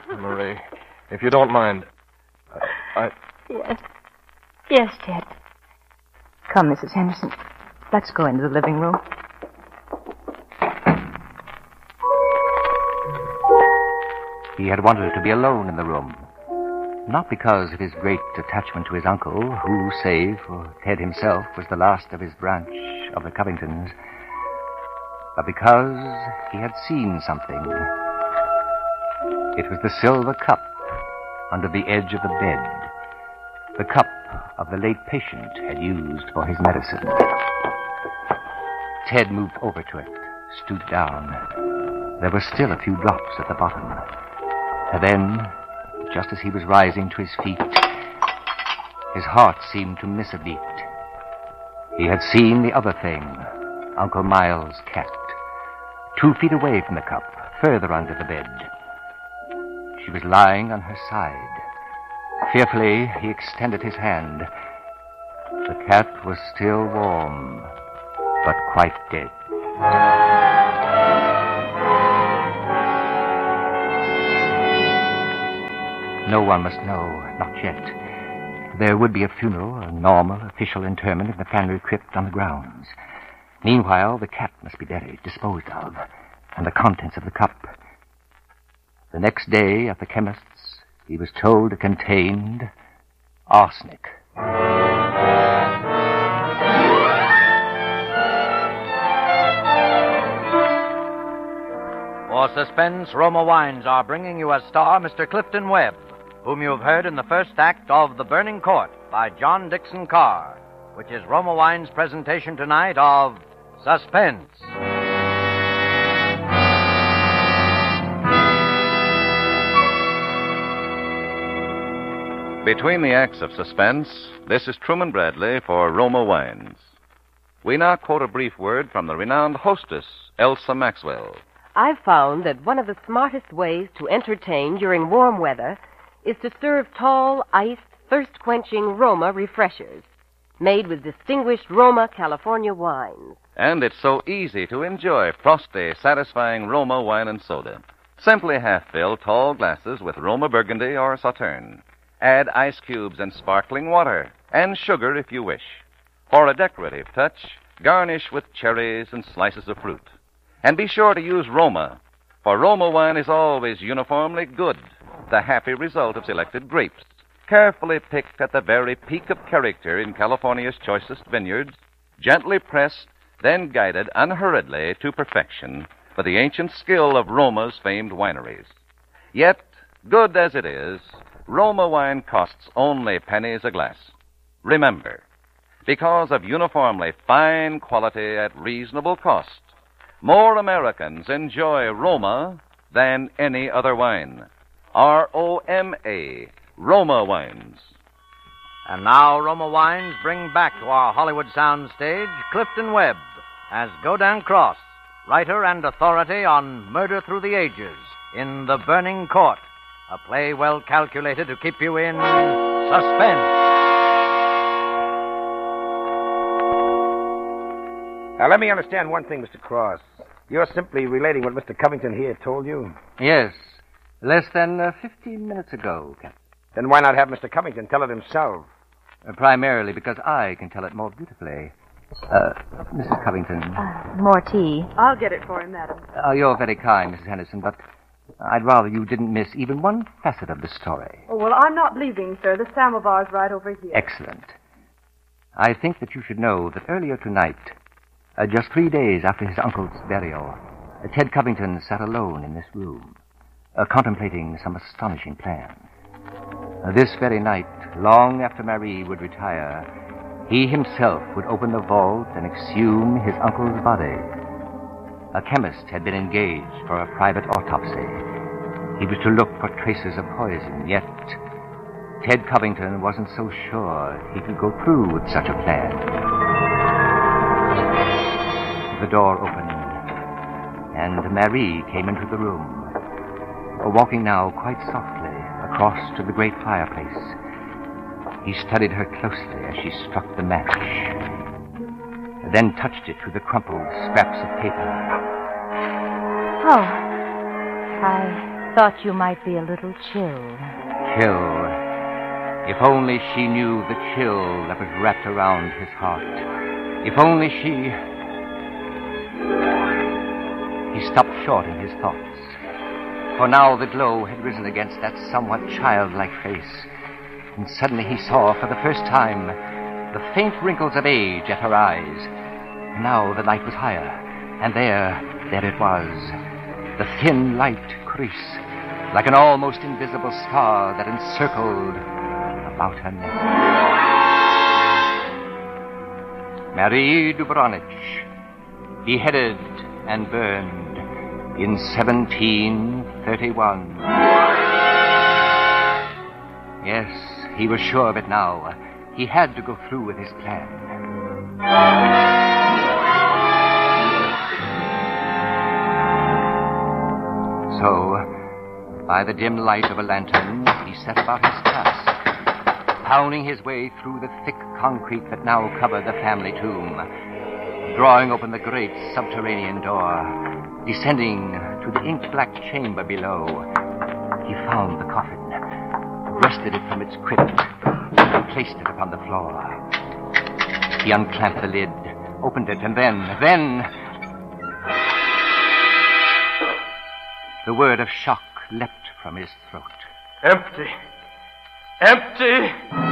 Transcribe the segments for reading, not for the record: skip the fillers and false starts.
Marie, if you don't mind, Yes. Yes, Ted. Come, Mrs. Henderson. Let's go into the living room. He had wanted to be alone in the room. Not because of his great attachment to his uncle, who, save for Ted himself, was the last of his branch of the Covingtons, but because he had seen something. It was the silver cup under the edge of the bed, the cup of the late patient had used for his medicine. Ted moved over to it, stooped down. There were still a few drops at the bottom. And then, just as he was rising to his feet, his heart seemed to miss a beat. He had seen the other thing, Uncle Miles' cat, 2 feet away from the cup, further under the bed. She was lying on her side. Fearfully, he extended his hand. The cat was still warm, but quite dead. No one must know, not yet. There would be a funeral, a normal, official interment in the family crypt on the grounds. Meanwhile, the cat must be buried, disposed of, and the contents of the cup. The next day, at the chemist's, he was told it contained arsenic. For Suspense, Roma Wines are bringing you as star Mr. Clifton Webb, whom you have heard in the first act of The Burning Court by John Dixon Carr, which is Roma Wine's presentation tonight of Suspense. Between the acts of Suspense, this is Truman Bradley for Roma Wines. We now quote a brief word from the renowned hostess, Elsa Maxwell. I've found that one of the smartest ways to entertain during warm weather is to serve tall, iced, thirst-quenching Roma refreshers, made with distinguished Roma California wines. And it's so easy to enjoy frosty, satisfying Roma wine and soda. Simply half-fill tall glasses with Roma Burgundy or Sauterne. Add ice cubes and sparkling water, and sugar if you wish. For a decorative touch, garnish with cherries and slices of fruit. And be sure to use Roma, for Roma wine is always uniformly good, the happy result of selected grapes, carefully picked at the very peak of character in California's choicest vineyards, gently pressed, then guided unhurriedly to perfection by the ancient skill of Roma's famed wineries. Yet, good as it is, Roma wine costs only pennies a glass. Remember, because of uniformly fine quality at reasonable cost, more Americans enjoy Roma than any other wine. R-O-M-A, Roma Wines. And now Roma Wines bring back to our Hollywood soundstage Clifton Webb as Godin Cross, writer and authority on Murder Through the Ages in The Burning Court, a play well calculated to keep you in suspense. Now, let me understand one thing, Mr. Cross. You're simply relating what Mr. Covington here told you? Yes. Less than 15 minutes ago, Captain. Then why not have Mr. Covington tell it himself? Primarily because I can tell it more beautifully. Mrs. Covington. More tea. I'll get it for him, madam. You're very kind, Mrs. Henderson, but I'd rather you didn't miss even one facet of the story. Oh, well, I'm not leaving, sir. The samovar's right over here. Excellent. I think that you should know that earlier tonight, just 3 days after his uncle's burial, Ted Covington sat alone in this room, contemplating some astonishing plan. This very night, long after Marie would retire, he himself would open the vault and exhume his uncle's body. A chemist had been engaged for a private autopsy. He was to look for traces of poison, yet Ted Covington wasn't so sure he could go through with such a plan. The door opened, and Marie came into the room, walking now quite softly across to the great fireplace. He studied her closely as she struck the match, then touched it to the crumpled scraps of paper. Oh, thought you might be a little chill. Chill. If only she knew the chill that was wrapped around his heart. If only she... He stopped short in his thoughts. For now the glow had risen against that somewhat childlike face. And suddenly he saw for the first time the faint wrinkles of age at her eyes. And now the light was higher. And there it was. The thin light crease, like an almost invisible star that encircled about her neck. Marie Dubronich, beheaded and burned in 1731. Yes, he was sure of it now. He had to go through with his plan. So, by the dim light of a lantern, he set about his task, pounding his way through the thick concrete that now covered the family tomb, drawing open the great subterranean door, descending to the ink-black chamber below. He found the coffin, wrested it from its crypt, and placed it upon the floor. He unclamped the lid, opened it, and then... The word of shock leapt from his throat. Empty. Empty!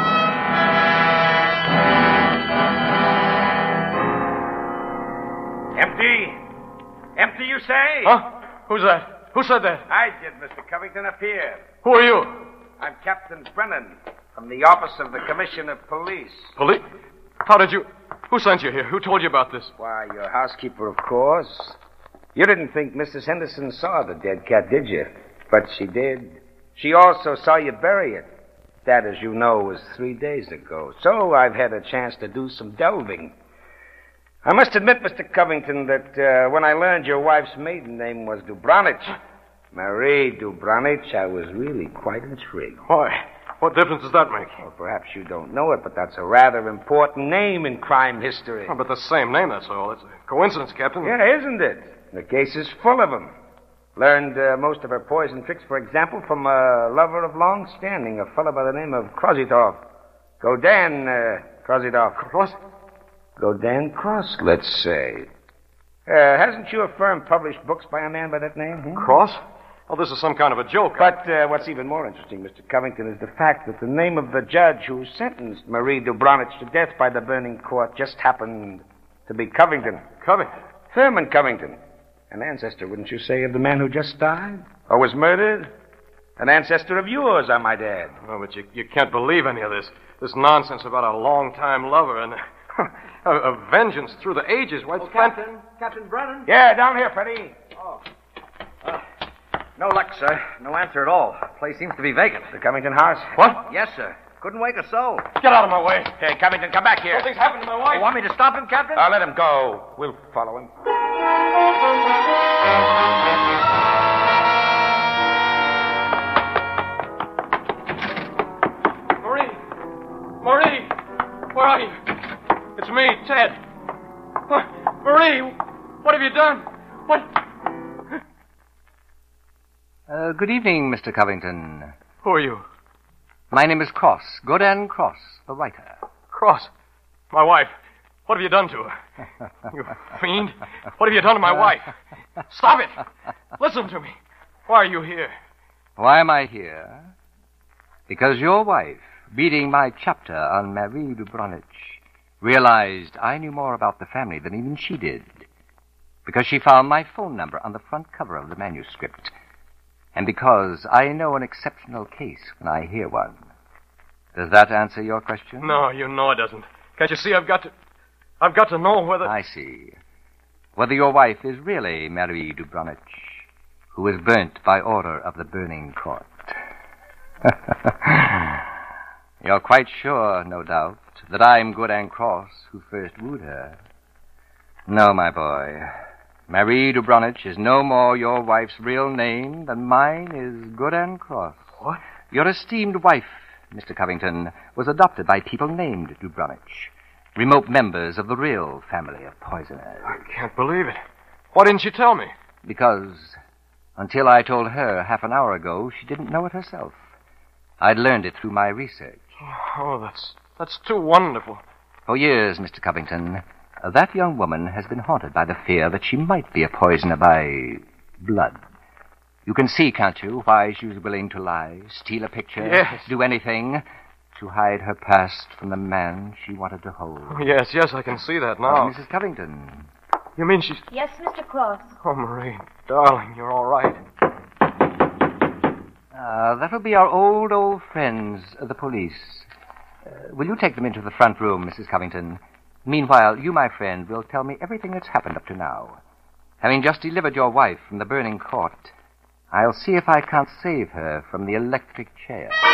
Empty? Empty, you say? Huh? Who's that? Who said that? I did, Mr. Covington. Up here. Who are you? I'm Captain Brennan from the Office of the Commissioner of Police. Police? How did you... Who sent you here? Who told you about this? Why, your housekeeper, of course. You didn't think Mrs. Henderson saw the dead cat, did you? But she did. She also saw you bury it. That, as you know, was 3 days ago. So I've had a chance to do some delving. I must admit, Mr. Covington, that when I learned your wife's maiden name was Dubronich, Marie Dubronich, I was really quite intrigued. Why? What difference does that make? Well, perhaps you don't know it, but that's a rather important name in crime history. Oh, but the same name, that's all. It's a coincidence, Captain. Yeah, isn't it? The case is full of them. Learned most of her poison tricks, for example, from a lover of long standing, a fellow by the name of Krositov. Godan Krositov. Cross? Godan Cross, let's say. Hasn't your firm published books by a man by that name? Cross? Oh, this is some kind of a joke. But what's even more interesting, Mr. Covington, is the fact that the name of the judge who sentenced Marie Dubronich to death by the burning court just happened to be Covington. Covington? Thurman Covington. An ancestor, wouldn't you say, of the man who just died? Or was murdered? An ancestor of yours, I might add. Oh, but you can't believe any of this. This nonsense about a long-time lover and a vengeance through the ages. Why, Captain Brennan? Yeah, down here, Freddie. Oh. No luck, sir. No answer at all. Place seems to be vacant. The Covington house? What? Yes, sir. Couldn't wait a soul. Get out of my way. Hey, Covington, come back here. Something's happened to my wife. You want me to stop him, Captain? Let him go. We'll follow him. Marie! Where are you? It's me, Ted. Marie, what have you done? What? Good evening, Mr. Covington. Who are you? My name is Cross, Godan Cross, the writer. Cross. My wife. What have you done to her? You fiend. What have you done to my wife? Stop it. Listen to me. Why are you here? Why am I here? Because your wife, reading my chapter on Marie Dubronich, realized I knew more about the family than even she did. Because she found my phone number on the front cover of the manuscript. And because I know an exceptional case when I hear one. Does that answer your question? No, you know it doesn't. Can't you see I've got to know whether... I see. Whether your wife is really Marie Dubronich, who was burnt by order of the burning court. You're quite sure, no doubt, that I'm Godan Cross who first wooed her. No, my boy. Marie Dubronich is no more your wife's real name than mine is Godan Cross. What? Your esteemed wife, Mr. Covington, was adopted by people named Dubronich, remote members of the real family of poisoners. I can't believe it. Why didn't you tell me? Because Until I told her half an hour ago, she didn't know it herself. I'd learned it through my research. Oh, that's too wonderful. For years, Mr. Covington, that young woman has been haunted by the fear that she might be a poisoner by blood. You can see, can't you, why she was willing to lie, steal a picture, Yes. do anything to hide her past from the man she wanted to hold. Yes, I can see that now. Mrs. Covington. You mean she's... Yes, Mr. Cross. Oh, Marie, darling, you're all right. That'll be our old friends, the police. Will you take them into the front room, Mrs. Covington? Meanwhile, you, my friend, will tell me everything that's happened up to now. Having just delivered your wife from the burning court, I'll see if I can't save her from the electric chair.